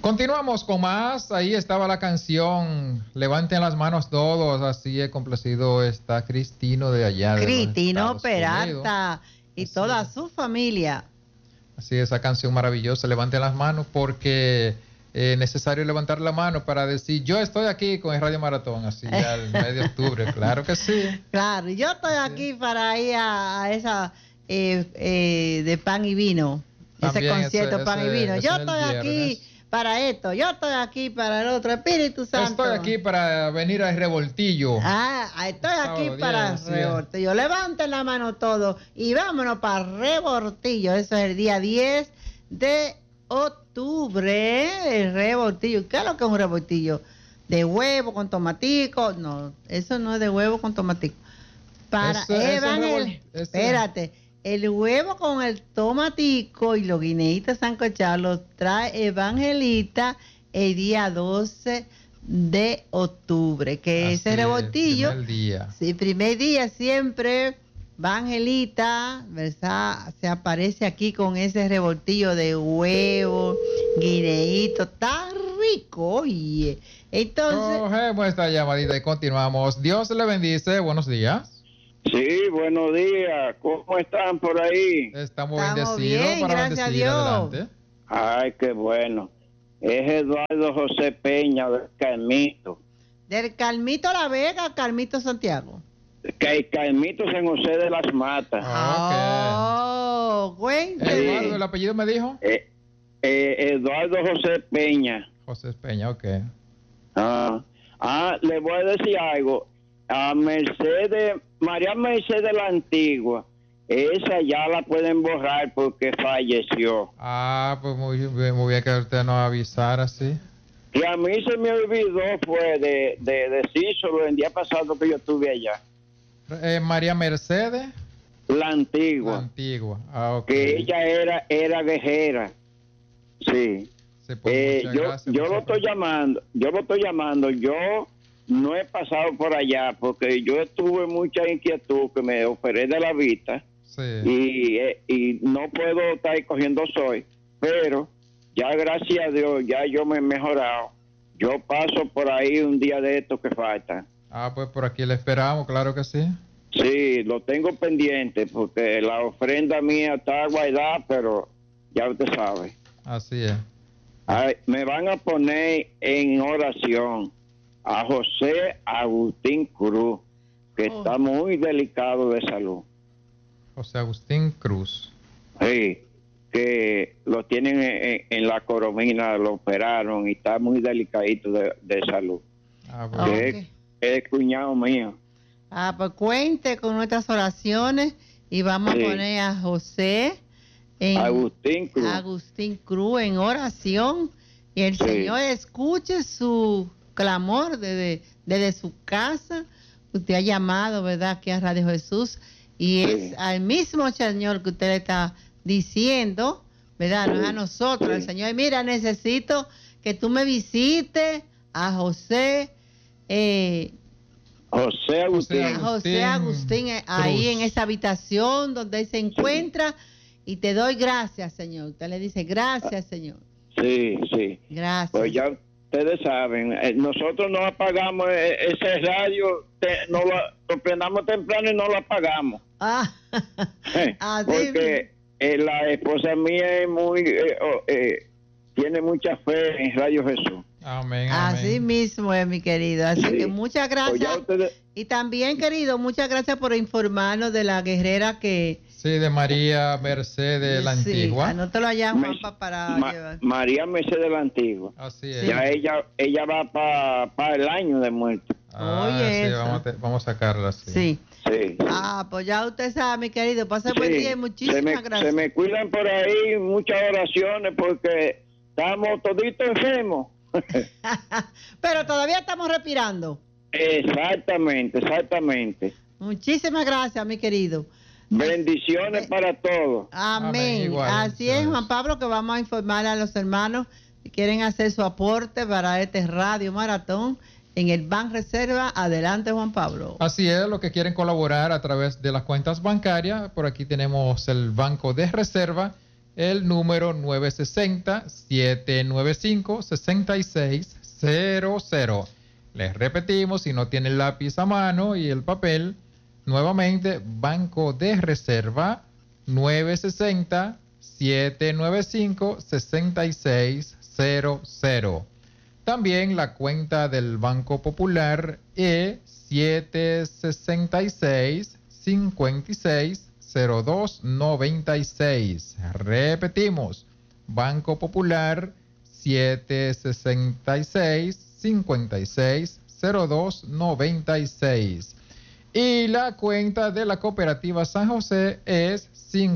Continuamos con más. Ahí estaba la canción Levanten las manos todos. Así he complacido está Cristino de allá de Cristino Peralta y así toda su familia. Así, esa canción maravillosa, Levanten las manos, porque es necesario levantar la mano para decir, yo estoy aquí con el Radio Maratón, así ya el mes de octubre, claro que sí. Claro, yo estoy aquí para ir a esa de pan y vino, también ese concierto pan y vino. Yo estoy aquí para esto, yo estoy aquí para el otro, Espíritu Santo. Estoy aquí para venir al revoltillo. Estoy aquí para el revoltillo. Levanten la mano todos y vámonos para el revoltillo. Eso es el día 10 de octubre, el revoltillo. ¿Qué es lo que es un revoltillo? ¿De huevo con tomatico? No, eso no es de huevo con tomatico. Espérate. El huevo con el tomatico y los guineitos sancochados los trae Evangelita el día 12 de octubre, que es el revoltillo. Primer día. Sí, primer día siempre Evangelita, ¿verdad? Se aparece aquí con ese revoltillo de huevo, guineíto, tan rico, oye. Entonces... Cogemos esta llamadita y continuamos. Dios le bendice, buenos días. Sí, buenos días. ¿Cómo están por ahí? Estamos bendecidos para gracias bendecir. A Dios. Adelante. Ay, qué bueno. Es Eduardo José Peña del Carmito. ¿Del Carmito La Vega, Carmito Santiago? Carmito San José de las Matas. Cuénteme. Eduardo, ¿el apellido me dijo? Eduardo José Peña. José Peña, ok. Le voy a decir algo. A María Mercedes la Antigua, esa ya la pueden borrar porque falleció. Pues muy bien que usted nos avisara así. Y a mí se me olvidó, fue de decírselo el día pasado que yo estuve allá. María Mercedes la Antigua. La Antigua, ok. Que ella era guerrera. Sí. Yo lo estoy llamando, yo no he pasado por allá porque yo tuve mucha inquietud que me operé de la vista. Sí. Y no puedo estar cogiendo sol, pero ya gracias a Dios ya yo me he mejorado. Yo paso por ahí un día de estos que faltan. Pues por aquí le esperamos, claro que sí. Sí, lo tengo pendiente porque la ofrenda mía está guardada, pero ya usted sabe. Así es. Me van a poner en oración a José Agustín Cruz, que está muy delicado de salud. José Agustín Cruz. Sí, que lo tienen en la coromina, lo operaron y está muy delicadito de salud. Bueno. Es cuñado mío. Pues cuente con nuestras oraciones y vamos a poner a José Agustín Cruz en oración y el Señor escuche su clamor desde su casa. Usted ha llamado, ¿verdad?, aquí a Radio Jesús y es al mismo Señor que usted le está diciendo, ¿verdad? No es a nosotros, el Señor. Mira, necesito que tú me visites a José Agustín ahí en esa habitación donde él se encuentra y te doy gracias, Señor. Usted le dice gracias, Señor. Sí. Gracias. Pues ya ustedes saben, nosotros no apagamos ese radio, lo prendamos temprano y no lo apagamos. Porque la esposa mía es tiene mucha fe en Radio Jesús. Amén. Así mismo es, mi querido. Así que muchas gracias. Y también, querido, muchas gracias por informarnos de la guerrera que... Sí, de María Mercedes la Antigua. Anótalo allá, Juanpa, para llevar. María Mercedes la Antigua. Así es. Ya ella va para el año de muerte. Oye, vamos a sacarla así. Sí. Pues ya usted sabe, mi querido. Pase buen día y muchísimas gracias. Se me cuidan por ahí, muchas oraciones porque estamos toditos enfermos. Pero todavía estamos respirando. Exactamente. Muchísimas gracias, mi querido. Bendiciones para todos. Amén. Igual, así es, Juan Pablo, que vamos a informar a los hermanos que quieren hacer su aporte para este Radio Maratón en el Banreserva. Adelante, Juan Pablo. Así es, los que quieren colaborar a través de las cuentas bancarias. Por aquí tenemos el Banco de Reserva, el número 960-795-6600. Les repetimos, si no tiene el lápiz a mano y el papel, nuevamente, Banco de Reserva 960-795-6600. También la cuenta del Banco Popular E766-560296. Repetimos, Banco Popular 766-560296. Y la cuenta de la Cooperativa San José es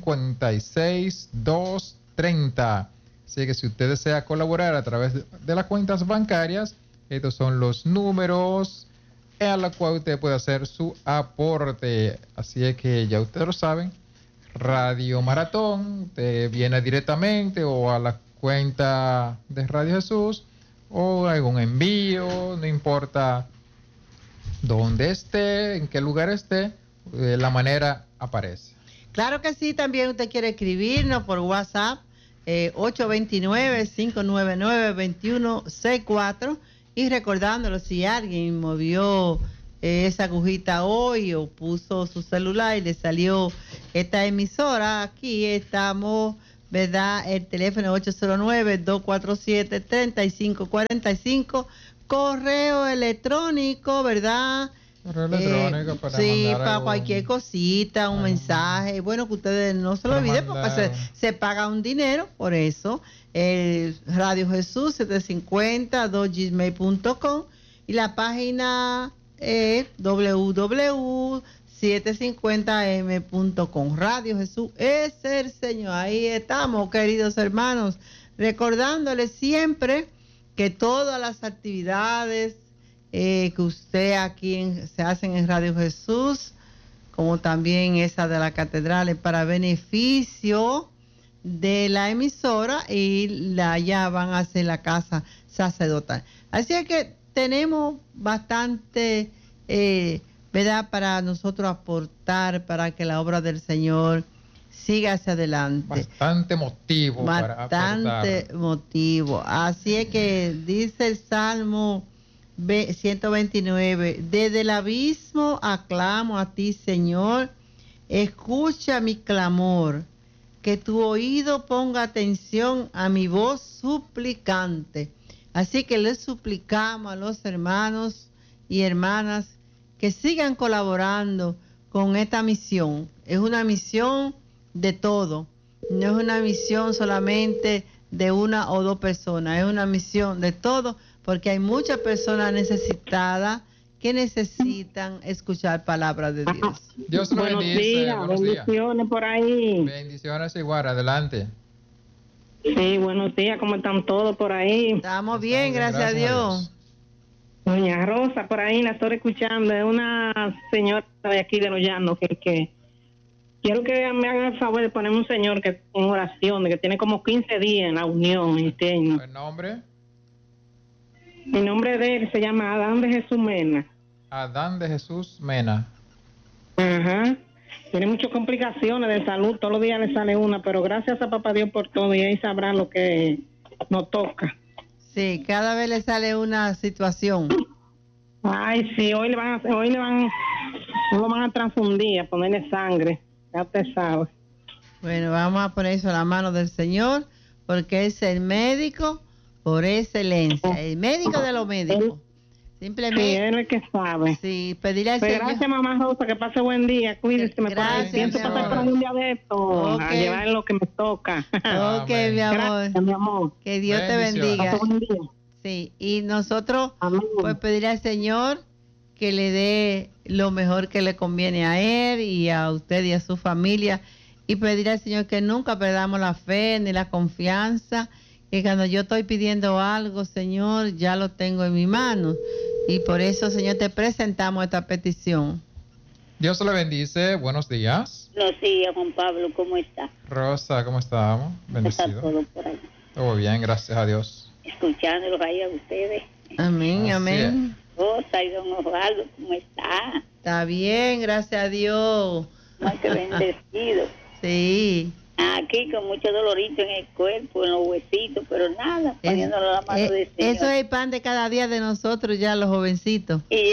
56230. Así que si usted desea colaborar a través de las cuentas bancarias, estos son los números a los cuales usted puede hacer su aporte. Así es que ya ustedes lo saben, Radio Maratón, usted viene directamente o a la cuenta de Radio Jesús o algún envío, no importa dónde esté, en qué lugar esté, la manera aparece. Claro que sí, también usted quiere escribirnos por WhatsApp, 829-599-2164, y recordándolo, si alguien movió esa agujita hoy o puso su celular y le salió esta emisora, aquí estamos, ¿verdad? El teléfono 809-247-3545, correo electrónico, ¿verdad? Correo electrónico para sí, para algún... cualquier cosita, un mensaje. Bueno, que ustedes no se lo olviden porque se paga un dinero por eso. Radio Jesús 750 y la página www.750m.com. Radio Jesús es el Señor. Ahí estamos, queridos hermanos, recordándoles siempre que todas las actividades que usted aquí se hacen en Radio Jesús, como también esa de la catedral, es para beneficio de la emisora y ya van a hacer la casa sacerdotal. Así es que tenemos bastante, ¿verdad?, para nosotros aportar para que la obra del Señor siga hacia adelante. Bastante motivo. Bastante motivo. Así es que dice el Salmo 129, desde el abismo aclamo a ti, Señor, escucha mi clamor, que tu oído ponga atención a mi voz suplicante. Así que les suplicamos a los hermanos y hermanas que sigan colaborando con esta misión. Es una misión de todo, no es una misión solamente de una o dos personas, es una misión de todo, porque hay muchas personas necesitadas que necesitan escuchar palabras de Dios. Dios lo bendice. Buenos días. Bendiciones por ahí. Bendiciones igual, adelante. Sí, buenos días, ¿cómo están todos por ahí? Estamos bien, gracias a Dios. Doña Rosa, por ahí la estoy escuchando, es una señora de aquí de Los Llanos que quiero que me hagan el favor de ponerme un señor que en oración, que tiene como 15 días en la unión. ¿El nombre? Mi nombre de él se llama Adán de Jesús Mena. Adán de Jesús Mena. Ajá. Tiene muchas complicaciones de salud, todos los días le sale una, pero gracias a Papá Dios por todo y ahí sabrá lo que nos toca. Sí, cada vez le sale una situación. Ay, sí, hoy lo van a transfundir, a ponerle sangre, ya usted sabe. Bueno, vamos a poner eso a la mano del Señor, porque es el médico por excelencia, el médico de los médicos. Simplemente. Sí, él es el que sabe. Sí, pedirle al Señor. Gracias, mamá Rosa, que pase buen día. Cuídese, me gracias, siento pasar por un día de esto, a llevar lo que me toca. Ok, mi amor. Gracias, mi amor. Que Dios te bendiga. Sí, y nosotros pues pedirle al Señor que le dé lo mejor que le conviene a él y a usted y a su familia, y pedirle al Señor que nunca perdamos la fe ni la confianza, que cuando yo estoy pidiendo algo, Señor, ya lo tengo en mi mano, y por eso, Señor, te presentamos esta petición. Dios le bendice. Buenos días. Buenos días, Juan Pablo, ¿cómo está? Rosa, ¿cómo estamos? Bendecido. Está todo por ahí. Todo bien, gracias a Dios. Escuchándolos ahí a ustedes. Amén, Así amén. Rosa y don Osvaldo, ¿cómo está? Está bien, gracias a Dios. Más que bendecido. Sí. Aquí con mucho dolorito en el cuerpo, en los huesitos, pero nada, poniéndolo la mano del Señor. Eso es el pan de cada día de nosotros ya, los jovencitos. Y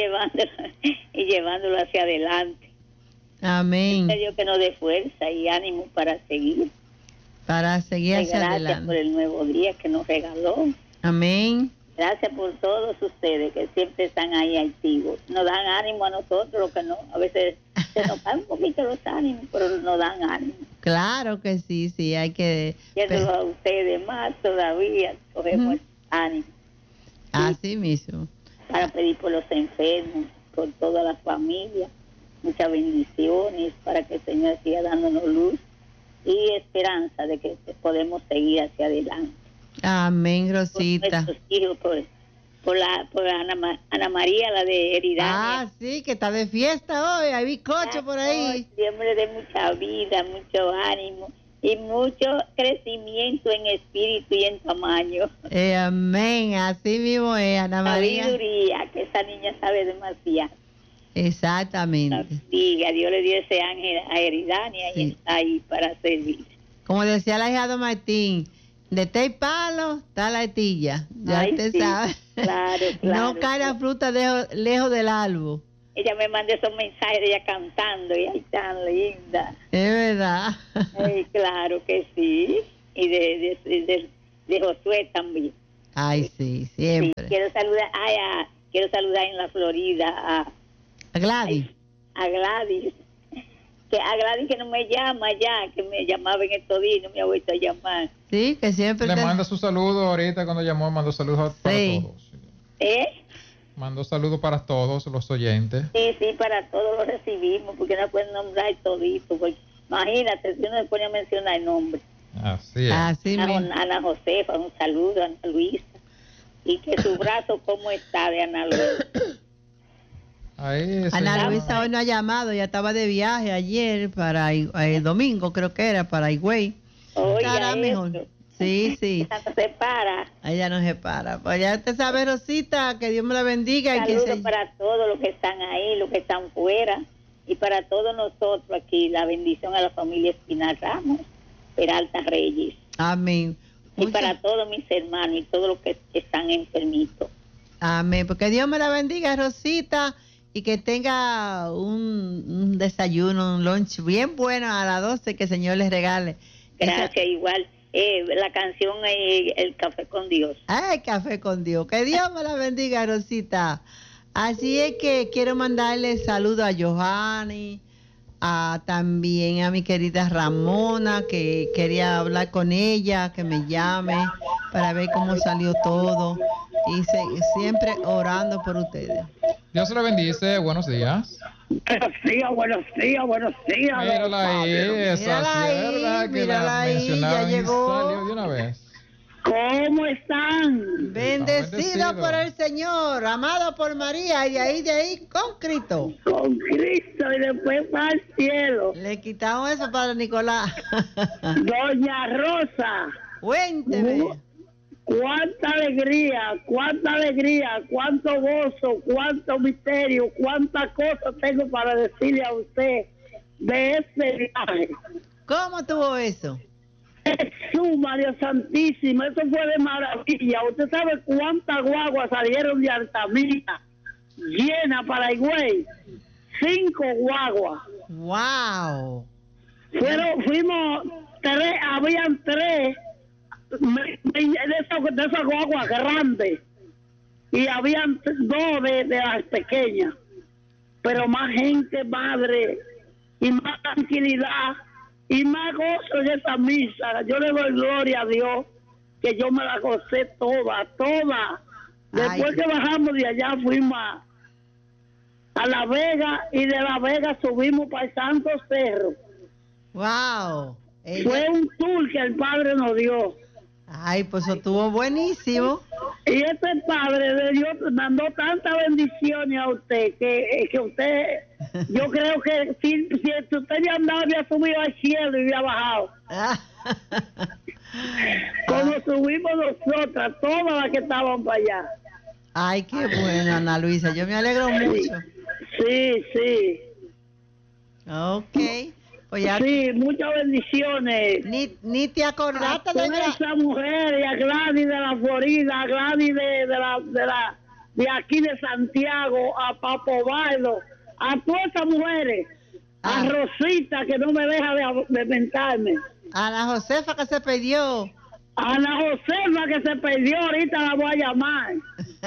llevándolo hacia adelante. Amén. Dios que nos dé fuerza y ánimo para seguir. Para seguir hacia gracias adelante. Por el nuevo día que nos regaló. Amén. Gracias por todos ustedes que siempre están ahí activos. Nos dan ánimo a nosotros, lo que no, a veces se nos caen un poquito los ánimos, pero nos dan ánimo. Claro que sí, hay que... Yéndolo a ustedes más todavía, cogemos ánimo. Así mismo. Para pedir por los enfermos, por toda la familia, muchas bendiciones, para que el Señor siga dándonos luz y esperanza de que podemos seguir hacia adelante. Amén, Rosita. Por nuestros hijos, por Ana María, la de Eridania. Ah, sí, que está de fiesta hoy, hay bizcocho por ahí. Siempre de mucha vida, mucho ánimo y mucho crecimiento en espíritu y en tamaño. Amén, así mismo es, Ana María. Sabiduría, que esa niña sabe demasiado. Exactamente. Diga, Dios le dio ese ángel a Eridania y está ahí para servir. Como decía la hija de Martín, de té y palo está la estilla. Ya usted sabe. Claro. No cae la fruta lejos del árbol. Ella me mandó esos mensajes de ella cantando y ahí tan linda. Es verdad. Claro que sí. Y de Josué también. Ay, sí, siempre. Sí, quiero saludar en la Florida a Gladys. A Gladys. A Gladys que no me llama ya, que me llamaba en estos días y no me ha vuelto a llamar. Sí, que siempre le manda su saludo ahorita cuando llamó, mandó saludos para todos. Mandó saludos para todos los oyentes. Sí, para todos los recibimos, porque no pueden nombrar todito, porque imagínate, si uno se pone a mencionar el nombre. Así es. Así Ana Josefa, un saludo a Ana Luisa, y que su brazo, ¿cómo está de Ana Luisa? Ana Luisa hoy no ha llamado, ya estaba de viaje ayer para el domingo, creo que era, para Higüey. Estará mejor. Sí. Ella no se para. Ella no se para. Pues ya usted sabe, Rosita, que Dios me la bendiga. Saludos para todos los que están ahí, los que están fuera, y para todos nosotros aquí, la bendición a la familia Espinal Ramos, Peralta Reyes. Amén. Y para todos mis hermanos y todos los que están enfermitos. Amén. Porque Dios me la bendiga, Rosita. Y que tenga un desayuno, un lunch bien bueno a las 12 que el Señor les regale. Gracias, igual. La canción El Café con Dios. El Café con Dios. Que Dios me la bendiga, Rosita. Así es que quiero mandarle saludos a Johanny, también a mi querida Ramona, que quería hablar con ella, que me llame para ver cómo salió todo. Y siempre orando por ustedes. Dios la bendice, buenos días. Buenos días. Mírala ahí, ¿verdad? Que la mencionaron y salió de una vez. ¿Cómo están? Bendecido por el Señor, amado por María, y de ahí con Cristo. Con Cristo y después para el cielo. Le quitamos eso para Nicolás. Doña Rosa. Cuénteme. Cuánta alegría, cuánto gozo, cuánto misterio, cuántas cosas tengo para decirle a usted de este viaje. ¿Cómo tuvo eso? Jesús, María Santísima, eso fue de maravilla. Usted sabe cuántas guaguas salieron de Altamira llenas para Higüey. 5 guaguas. ¡Wow! Fuimos 3, habían 3 de esas guaguas grandes y habían 2 de las pequeñas, pero más gente, madre, y más tranquilidad y más gozo en esa misa. Yo le doy gloria a Dios que yo me la gocé toda. Después que bajamos de allá fuimos a La Vega y de La Vega subimos para el Santo Cerro. ¡Wow! Fue un tour que el Padre nos dio. Ay, pues eso estuvo buenísimo. Y este Padre de Dios mandó tantas bendiciones a usted que usted, yo creo que si usted ya andaba, había subido al cielo y había bajado. Como subimos nosotras, todas las que estaban para allá. Ay, qué bueno, Ana Luisa, yo me alegro mucho. Sí. Ok. Sí, muchas bendiciones. Ni te acordaste de esa mujer, y a Gladys de la Florida, a Gladys de aquí de Santiago, a Papo Bailo, a todas esas mujeres, a Rosita que no me deja de mentarme. A la Josefa que se perdió. A la Josefa que se perdió, ahorita la voy a llamar.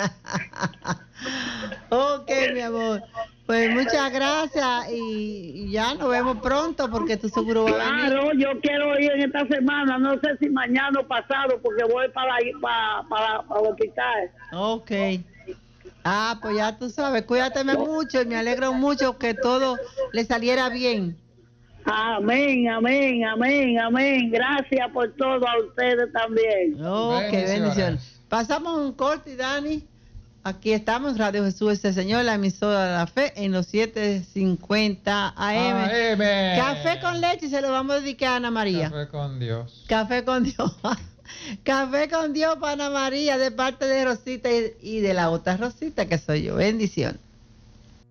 Ok, mi amor. Pues muchas gracias y ya nos vemos pronto porque tú seguro vas a venir. Claro, yo quiero ir en esta semana, no sé si mañana o pasado porque voy para el hospital. Ok. Pues ya tú sabes, cuídateme mucho y me alegro mucho que todo le saliera bien. Amén, amén, amén, amén. Gracias por todo, a ustedes también. Ok, bendiciones. Pasamos un corte, Dani. Aquí estamos, Radio Jesús este Señor, la emisora de la fe, en los 7:50 AM. Café con leche se lo vamos a dedicar a Ana María. Café con Dios. Café con Dios. Café con Dios para Ana María, de parte de Rosita y de la otra Rosita que soy yo. Bendición.